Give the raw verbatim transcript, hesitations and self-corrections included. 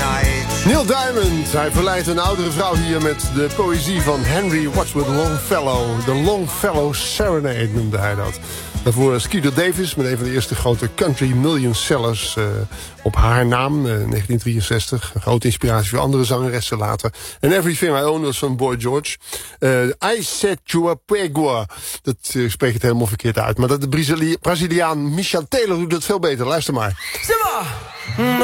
night. Neil Diamond, hij verleidt een oudere vrouw hier met de poëzie van Henry Wadsworth Longfellow. De Longfellow Serenade noemde hij dat. Daarvoor Skeeter Davis met een van de eerste grote country million sellers uh, op haar naam, uh, negentien drieënzestig. Een grote inspiratie voor andere zangeressen later. En Everything I Own was van Boy George. Uh, I Said Chuapegua. Dat uh, spreek het helemaal verkeerd uit. Maar dat de Brazili- Braziliaan Michel Taylor doet het veel beter. Luister maar. Simba!